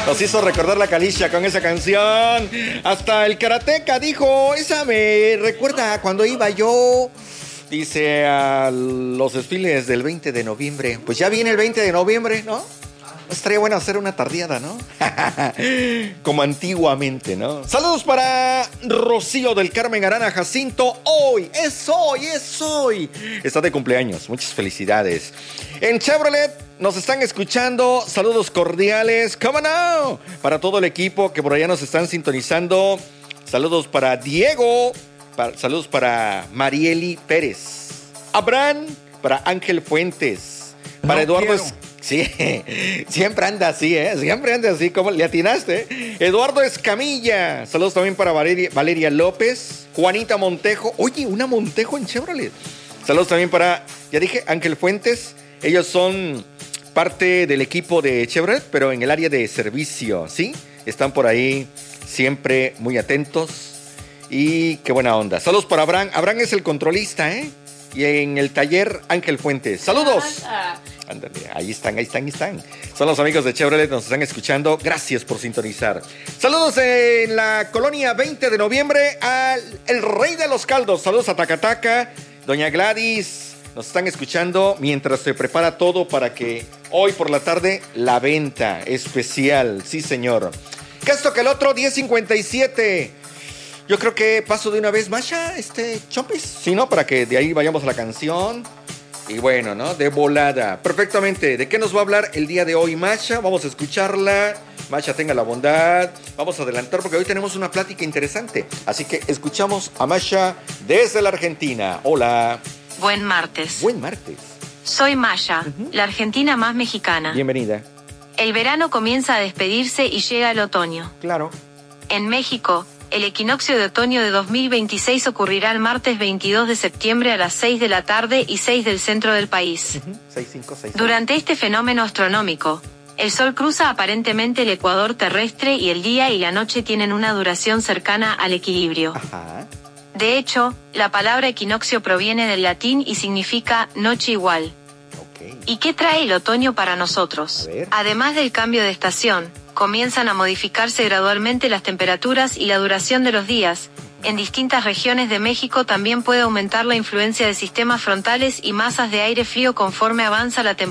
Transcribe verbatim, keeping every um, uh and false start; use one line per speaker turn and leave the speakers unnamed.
Nos hizo recordar la Calicia con esa canción. Hasta el karateca dijo, esa me recuerda cuando iba yo, dice, a los desfiles del veinte de noviembre. Pues ya viene el veinte de noviembre, ¿no? Estaría bueno hacer una tardeada, ¿no? Como antiguamente, ¿no? Saludos para Rocío del Carmen Arana Jacinto. Hoy, es hoy, es hoy. Está de cumpleaños. Muchas felicidades. En Chevrolet nos están escuchando. Saludos cordiales. ¿Cómo no? Para todo el equipo que por allá nos están sintonizando. Saludos para Diego. Para, saludos para Marieli Pérez. Abraham. Para Ángel Fuentes. Para
No
Eduardo...
quiero.
Es- Sí, siempre anda así, ¿eh? Siempre anda así, como le atinaste. Eduardo Escamilla. Saludos también para Valeria, Valeria López. Juanita Montejo. Oye, una Montejo en Chevrolet. Saludos también para, ya dije, Ángel Fuentes. Ellos son parte del equipo de Chevrolet, pero en el área de servicio, ¿sí? Están por ahí siempre muy atentos. Y qué buena onda. Saludos para Abraham. Abraham es el controlista, ¿eh? Y en el taller, Ángel Fuentes. ¡Saludos! Ándale, ahí están, ahí están, ahí están. Son los amigos de Chevrolet, nos están escuchando. Gracias por sintonizar. Saludos en la colonia veinte de noviembre al el Rey de los Caldos. Saludos a Tacataca, doña Gladys. Nos están escuchando mientras se prepara todo para que hoy por la tarde la venta especial. Sí, señor. ¿Qué esto que el otro? diez cincuenta y siete. Yo creo que paso de una vez, Masha, este, Chompis. Sí, ¿no? Para que de ahí vayamos a la canción. Y bueno, ¿no? De volada. Perfectamente. ¿De qué nos va a hablar el día de hoy, Masha? Vamos a escucharla. Masha, tenga la bondad. Vamos a adelantar porque hoy tenemos una plática interesante. Así que escuchamos a Masha desde la Argentina. Hola.
Buen martes.
Buen martes.
Soy Masha,
Ujú.
la argentina más mexicana.
Bienvenida.
El verano comienza a despedirse y llega el otoño.
Claro.
En México, el equinoccio de otoño de dos mil veintiséis ocurrirá el martes veintidós de septiembre a las seis de la tarde y seis del centro del país.
seis cinco seis.
Durante este fenómeno astronómico, el Sol cruza aparentemente el ecuador terrestre y el día y la noche tienen una duración cercana al equilibrio.
Ajá.
De hecho, la palabra equinoccio proviene del latín y significa noche igual.
Ok.
¿Y qué trae el otoño para nosotros?
A ver.
Además del cambio de estación, comienzan a modificarse gradualmente las temperaturas y la duración de los días. En distintas regiones de México también puede aumentar la influencia de sistemas frontales y masas de aire frío conforme avanza la temporada.